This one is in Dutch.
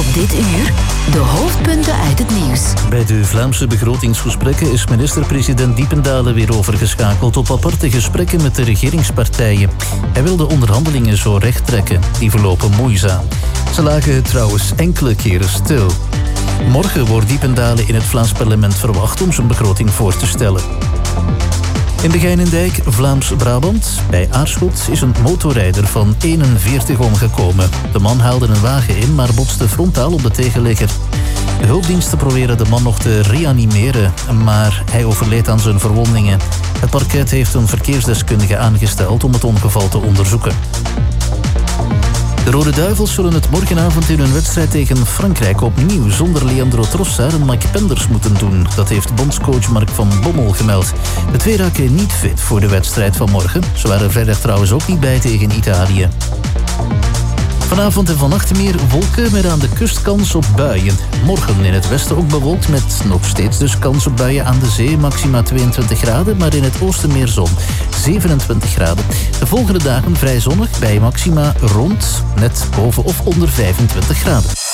Dit uur de hoofdpunten uit het nieuws. Bij de Vlaamse begrotingsgesprekken is minister-president Diependalen weer overgeschakeld op aparte gesprekken met de regeringspartijen. Hij wil de onderhandelingen zo recht trekken. Die verlopen moeizaam. Ze lagen trouwens enkele keren stil. Morgen wordt Diependalen in het Vlaams parlement verwacht om zijn begroting voor te stellen. In Begijnendijk, Vlaams-Brabant, bij Aarschot, is een motorrijder van 41 omgekomen. De man haalde een wagen in, maar botste frontaal op de tegenligger. De hulpdiensten proberen de man nog te reanimeren, maar hij overleed aan zijn verwondingen. Het parket heeft een verkeersdeskundige aangesteld om het ongeval te onderzoeken. De Rode Duivels zullen het morgenavond in hun wedstrijd tegen Frankrijk opnieuw zonder Leandro Trossard en Mike Penders moeten doen. Dat heeft bondscoach Mark van Bommel gemeld. De twee raken niet fit voor de wedstrijd van morgen. Ze waren vrijdag trouwens ook niet bij tegen Italië. Vanavond en vannacht meer wolken met aan de kust kans op buien. Morgen in het westen ook bewolkt met nog steeds dus kans op buien aan de zee. Maxima 22 graden, maar in het oosten meer zon. 27 graden. De volgende dagen vrij zonnig bij maxima rond net boven of onder 25 graden.